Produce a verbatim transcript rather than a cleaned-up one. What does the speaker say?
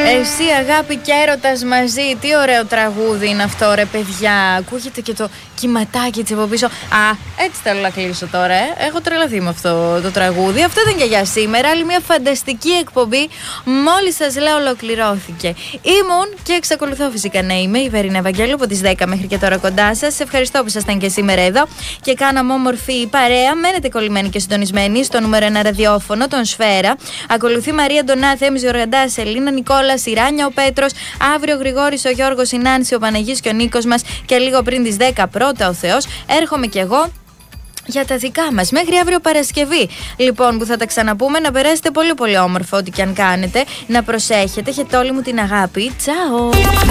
Εσύ αγάπη και έρωτας μαζί. Τι ωραίο τραγούδι είναι αυτό, ρε παιδιά. Ακούγεται και το κυματάκι της από πίσω. Α, έτσι θέλω να κλείσω τώρα, ε. Έχω τρελαθεί με αυτό το τραγούδι. Αυτό ήταν και για σήμερα. Άλλη μια φανταστική εκπομπή. Μόλις σας λέω ολοκληρώθηκε. Ήμουν και εξακολουθώ φυσικά να είμαι η Βερίνα Ευαγγέλου από τις δέκα μέχρι και τώρα κοντά σας. Σε ευχαριστώ που ήσασταν και σήμερα εδώ και κάναμε όμορφη παρέα. Μένετε κολλημένοι και συντονισμένοι στο νούμερο ένα ραδιόφωνο, τον Σφαίρα. Ακολουθεί Μαρία Ντονά, Θέμης Γεωργαντάς, Ελίνα Νικόλα, Σιράνια ο Πέτρος. Αύριο ο Γρηγόρης, ο Γιώργος, η Νάνση, ο Παναγής και ο Νίκος μας. Και λίγο πριν τις δέκα πρώτα ο Θεός, έρχομαι κι εγώ για τα δικά μας μέχρι αύριο Παρασκευή. Λοιπόν, που θα τα ξαναπούμε. Να περάσετε πολύ πολύ όμορφο ό,τι και αν κάνετε. Να προσέχετε. Έχετε όλη μου την αγάπη. Τσάω!